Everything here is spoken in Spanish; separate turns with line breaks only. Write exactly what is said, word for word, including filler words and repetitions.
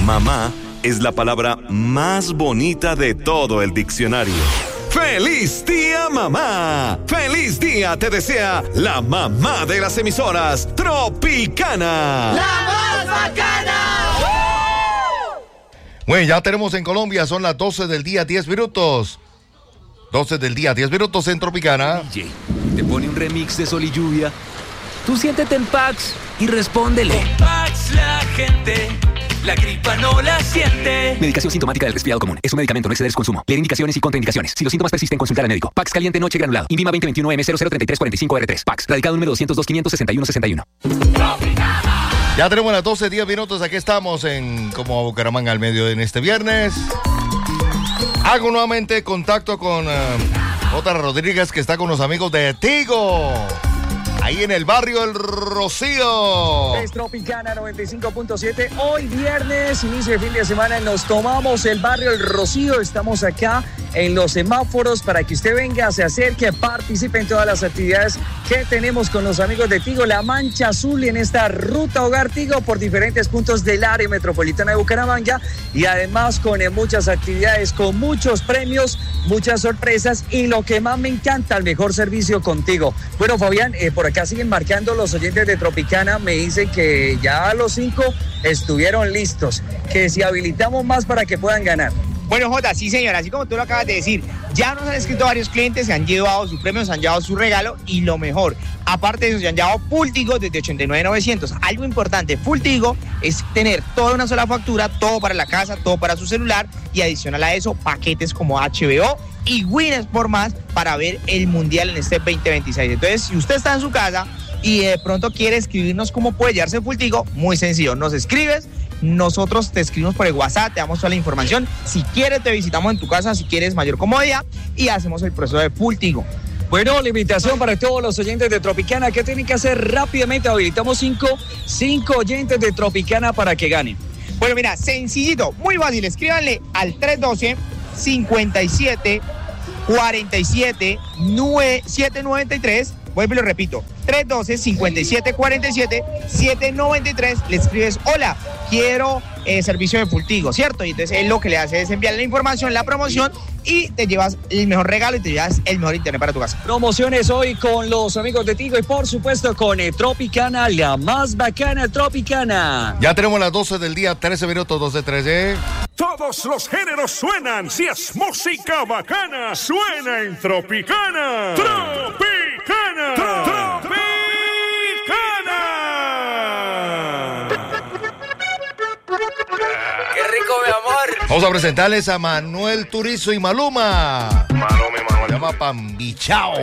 Mamá es la palabra más bonita de todo el diccionario. ¡Feliz día, mamá! ¡Feliz día te desea la mamá de las emisoras, Tropicana!
¡La más bacana!
Bueno, ya tenemos en Colombia, son las doce del día, diez minutos. doce del día, diez minutos en Tropicana.
D J, te pone un remix de Sol y Lluvia. Tú siéntete en Pax y respóndele.
Con Pax la gente, la gripa no la siente.
Medicación sintomática del resfriado común. Es un medicamento, no exceder su consumo. Leer indicaciones y contraindicaciones. Si los síntomas persisten, consultar al médico. Pax caliente noche granulado. Invima veinte veintiuno M cero cero treinta y tres cuarenta y cinco R tres. Pax. Radicado número doscientos dos, quinientos sesenta y uno, sesenta y uno.
Ya tenemos las doce, diez minutos. Aquí estamos en como Bucaramanga al medio en este viernes. Hago nuevamente contacto con uh, J. Rodríguez, que está con los amigos de Tigo. Ahí en el barrio El Rocío.
Es Tropicana noventa y cinco punto siete. Hoy viernes, inicio de fin de semana, nos tomamos el barrio El Rocío. Estamos acá en los semáforos para que usted venga, se acerque, participe en todas las actividades que tenemos con los amigos de Tigo, La Mancha Azul, en esta ruta Hogar Tigo por diferentes puntos del área metropolitana de Bucaramanga, y además con eh, muchas actividades, con muchos premios, muchas sorpresas, y lo que más me encanta, el mejor servicio contigo. Bueno, Fabián, eh, por acá siguen marcando los oyentes de Tropicana, me dicen que ya los cinco estuvieron listos, que si habilitamos más para que puedan ganar.
Bueno, Jota, sí señor, así como tú lo acabas de decir, ya nos han escrito varios clientes, se han llevado su premio, se han llevado su regalo, y lo mejor, aparte de eso, se han llevado Full Tigo desde ochenta y nueve mil novecientos. Algo importante, Full Tigo es tener toda una sola factura, todo para la casa, todo para su celular, y adicional a eso, paquetes como H B O y Win Sport Más para ver el Mundial en este veinte veintiséis. Entonces, si usted está en su casa y de pronto quiere escribirnos cómo puede llevarse Full Tigo, muy sencillo, nos escribes, nosotros te escribimos por el WhatsApp, te damos toda la información. Si quieres, te visitamos en tu casa, si quieres mayor comodidad, y hacemos el proceso de Full Tigo.
Bueno, la invitación para todos los oyentes de Tropicana, ¿qué tienen que hacer rápidamente? Habilitamos cinco, cinco oyentes de Tropicana para que ganen.
Bueno, mira, sencillito, muy fácil, escríbanle al tres uno dos, cinco siete, cuatro siete, siete nueve tres. Vuelvo y lo repito, tres uno dos, cinco siete, cuatro siete, siete nueve tres, le escribes, hola, quiero eh, servicio de Full Tigo, ¿cierto? Y entonces él lo que le hace es enviarle la información, la promoción, y te llevas el mejor regalo y te llevas el mejor internet para tu casa.
Promociones hoy con los amigos de Tigo y por supuesto con eh, Tropicana, la más bacana Tropicana.
Ya tenemos las doce del día, trece minutos, doce trece.
Todos los géneros suenan, si es música bacana, suena en Tropicana. Tropicana. Tropicana.
¡Qué rico, mi amor!
Vamos a presentarles a Manuel Turizo y Maluma.
Maluma, Manuel.
Se llama Pambichao.